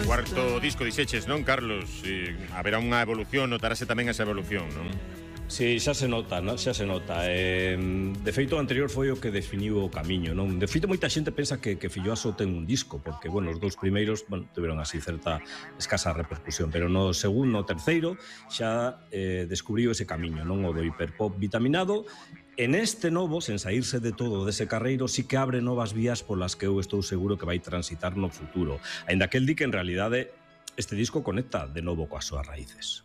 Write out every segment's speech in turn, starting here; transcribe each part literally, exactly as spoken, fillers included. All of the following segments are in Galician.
Cuarto disco dixeches, non, Carlos? E haberá unha evolución, notarase tamén esa evolución, non? Sí, xa se nota, non? xa se nota. Eh, de feito, o anterior foi o que definiu o camiño, non? De feito, moita xente pensa que, que Filloa só ten un disco, porque, bueno, os dous primeiros, bueno, tiveron así certa escasa repercusión, pero no segundo, no terceiro, xa eh, descubriu ese camiño, non? O do hiperpop vitaminado. En este novo, sen saírse de todo dese carreiro, sí que abre novas vías polas que eu estou seguro que vai transitar no futuro. Aínda que el di que, en realidade, este disco conecta de novo coas súas raíces.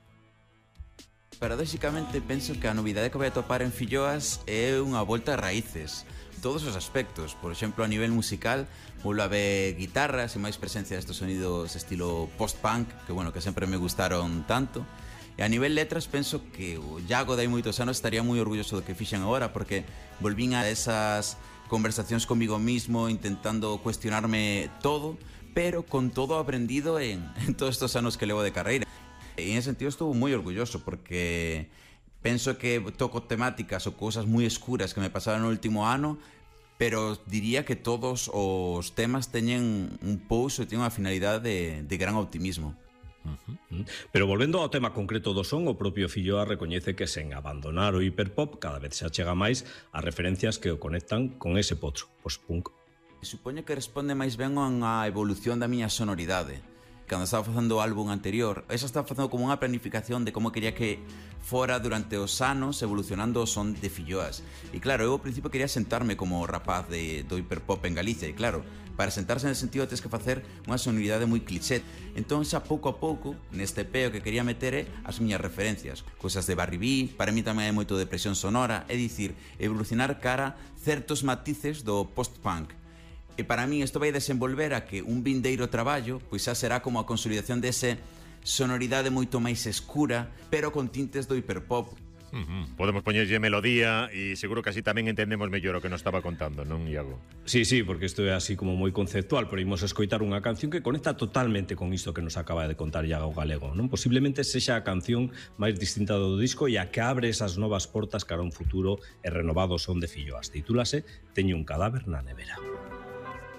Paradóxicamente, penso que a novidade que vai atopar en Filloas é unha volta a raíces. Todos os aspectos, por exemplo, a nivel musical, volvo a ver guitarras e máis presencia destes sonidos estilo post-punk, que, bueno, que sempre me gustaron tanto. E a nivel letras, penso que o Iago dai moitos anos estaría moi orgulloso do que fixen agora, porque volvín a esas conversacións comigo mismo, intentando cuestionarme todo, pero con todo aprendido en, en todos estos anos que levo de carreira. E en ese sentido estou moi orgulloso, porque penso que toco temáticas ou cousas moi escuras que me pasaron no último ano, pero diría que todos os temas teñen un pouso e teñen unha finalidade de, de gran optimismo. Uh-huh. Pero volvendo ao tema concreto do son, o propio Filloa recoñece que sen abandonar o hiperpop cada vez se achega máis as referencias que o conectan con ese potro post-punk. Supoño que responde máis ben a unha evolución da miña sonoridade. Cando estaba facendo o álbum anterior, esa estaba facendo como unha planificación de como quería que fora durante os anos evolucionando o son de Filloas. E claro, eu ao principio quería sentarme como rapaz de, do hiperpop en Galicia, e claro, para sentarse nese sentido tens que facer unha sonoridade moi cliché. Entón, xa pouco a pouco, neste peo que quería meter é as miñas referencias, cousas de Barry B, para mí tamén hai moito de presión sonora, é dicir, evolucionar cara certos matices do post-punk. E para mí isto vai desenvolver a que un vindeiro traballo pois xa será como a consolidación dese sonoridade moito máis escura, pero con tintes do hiperpop. Uh-huh. Podemos poñerlle melodía e seguro que así tamén entendemos mellor o que nos estaba contando, non, Iago? Sí, sí, porque isto é así como moi conceptual, pero imos escoitar unha canción que conecta totalmente con isto que nos acaba de contar Iago Galego, non? Posiblemente sexa a canción máis distinta do disco e a que abre esas novas portas cara a un futuro e renovado son de Filloas. Titúlase Teño un cadáver na nevera.